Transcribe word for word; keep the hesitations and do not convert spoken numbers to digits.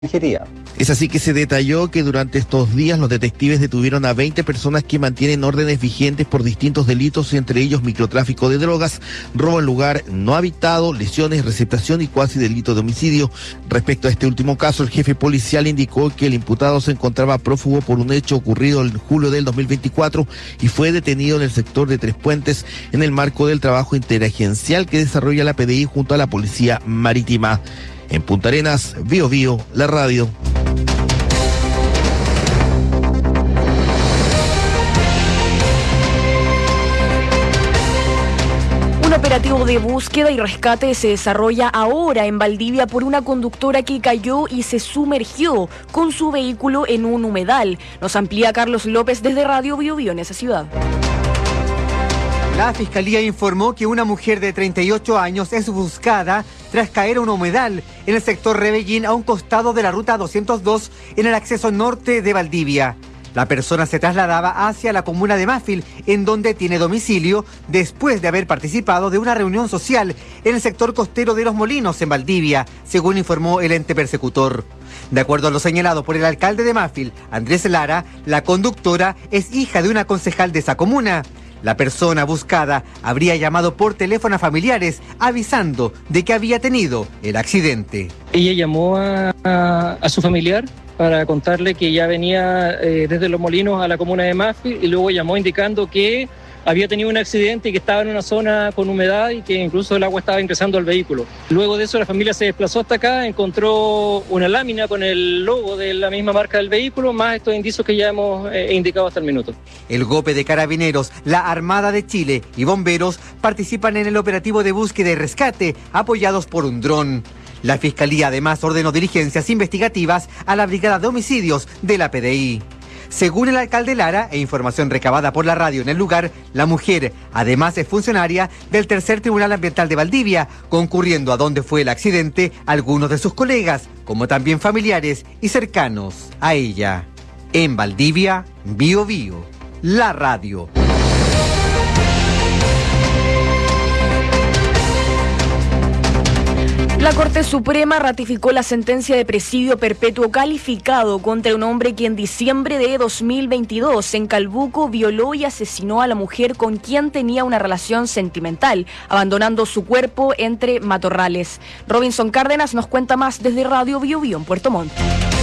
extranjería. Es así que se detalló que durante estos días los detectives detuvieron a veinte personas que mantienen órdenes vigentes por distintos delitos, entre ellos microtráfico de drogas, robo en lugar no habitado, lesiones, receptación y cuasi delito de homicidio. Respecto a este último caso, el jefe policial indicó que el imputado se encontraba prófugo por un hecho ocurrido en julio del dos mil veinticuatro y fue detenido en el sector de Tres Puentes en el marco del trabajo interagencial que desarrolla la P D I junto a la Policía Marítima. En Punta Arenas, Bío Bío, la radio. Un operativo de búsqueda y rescate se desarrolla ahora en Valdivia por una conductora que cayó y se sumergió con su vehículo en un humedal. Nos amplía Carlos López desde Radio Bío Bío en esa ciudad. La Fiscalía informó que una mujer de treinta y ocho años es buscada tras caer a un humedal en el sector Rebellín a un costado de la ruta doscientos dos en el acceso norte de Valdivia. La persona se trasladaba hacia la comuna de Mafil, en donde tiene domicilio, después de haber participado de una reunión social en el sector costero de Los Molinos, en Valdivia, según informó el ente persecutor. De acuerdo a lo señalado por el alcalde de Mafil, Andrés Lara, la conductora es hija de una concejal de esa comuna. La persona buscada habría llamado por teléfono a familiares avisando de que había tenido el accidente. Ella llamó a, a, a su familiar para contarle que ya venía eh, desde Los Molinos a la comuna de Mafil y luego llamó indicando que había tenido un accidente y que estaba en una zona con humedad y que incluso el agua estaba ingresando al vehículo. Luego de eso la familia se desplazó hasta acá, encontró una lámina con el logo de la misma marca del vehículo, más estos indicios que ya hemos eh, indicado hasta el minuto. El GOPE de Carabineros, la Armada de Chile y bomberos participan en el operativo de búsqueda y rescate, apoyados por un dron. La Fiscalía además ordenó diligencias investigativas a la Brigada de Homicidios de la P D I. Según el alcalde Lara e información recabada por la radio en el lugar, la mujer además es funcionaria del Tercer Tribunal Ambiental de Valdivia, concurriendo a donde fue el accidente algunos de sus colegas, como también familiares y cercanos a ella. En Valdivia, Bío Bío, la radio. La Corte Suprema ratificó la sentencia de presidio perpetuo calificado contra un hombre que en diciembre de dos mil veintidós en Calbuco violó y asesinó a la mujer con quien tenía una relación sentimental, abandonando su cuerpo entre matorrales. Robinson Cárdenas nos cuenta más desde Radio Bío Bío en Puerto Montt.